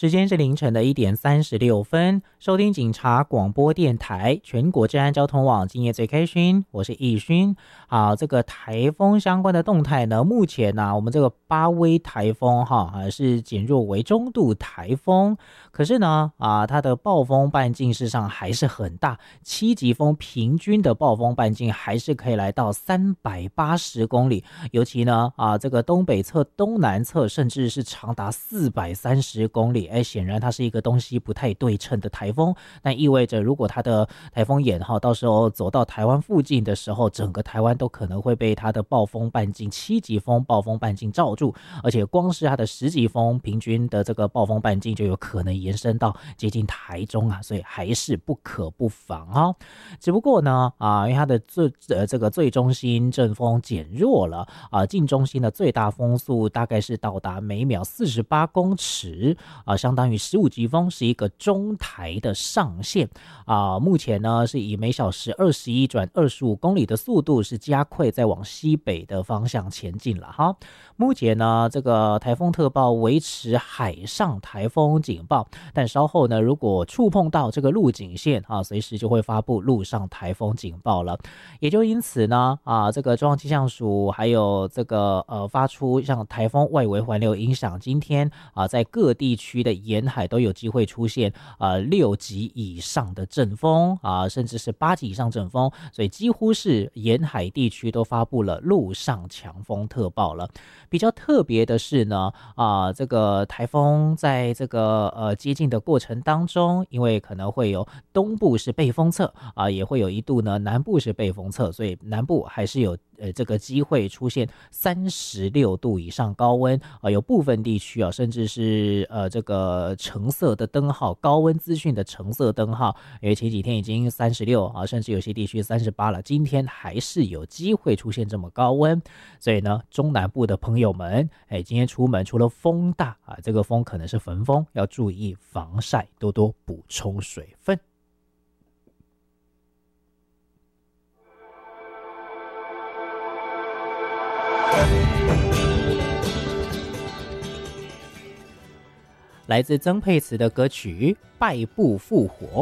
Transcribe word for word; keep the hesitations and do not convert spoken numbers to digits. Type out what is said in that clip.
时间是凌晨的一点三十六分，收听警察广播电台全国治安交通网，今夜最开心，我是易勋。好，这个台风相关的动态呢，目前呢、啊，我们这个八威台风哈，还是减弱为中度台风，可是呢，啊，它的暴风半径事实上还是很大，七级风平均的暴风半径还是可以来到三百八十公里，尤其呢，啊，这个东北侧、东南侧，甚至是长达四百三十公里。哎，显然它是一个东西不太对称的台风，那意味着如果它的台风眼哈，到时候走到台湾附近的时候，整个台湾都可能会被它的暴风半径七级风暴风半径罩住，而且光是它的十级风平均的这个暴风半径就有可能延伸到接近台中啊，所以还是不可不防哦。只不过呢啊，因为它的最呃这个最中心阵风减弱了啊，近中心的最大风速大概是到达每秒四十八公尺啊。相当于十五级风，是一个中台的上限啊。目前呢是以每小时二十一转二十五公里的速度是加快在往西北的方向前进了哈。目前呢这个台风特报维持海上台风警报，但稍后呢如果触碰到这个陆警线啊，随时就会发布陆上台风警报了。也就因此呢啊，这个中央气象署还有这个呃发出像台风外围环流影响，今天啊在各地区的沿海都有机会出现呃六级以上的阵风啊，甚至是八级以上阵风，所以几乎是沿海地区都发布了陆上强风特报了。比较特别的是呢啊，这个台风在这个呃接近的过程当中，因为可能会有东部是背风侧啊，也会有一度呢南部是背风侧，所以南部还是有呃这个机会出现三十六度以上高温啊，有部分地区啊甚至是呃这个橙色的灯号，高温资讯的橙色灯号，因为前几天已经三十六啊，甚至有些地区三十八了，今天还是有机会出现这么高温，所以呢中南部的朋友们，哎，今天出门除了风大啊，这个风可能是焚风，要注意防晒，多多补充水分。来自曾沛慈的歌曲《败部复活》。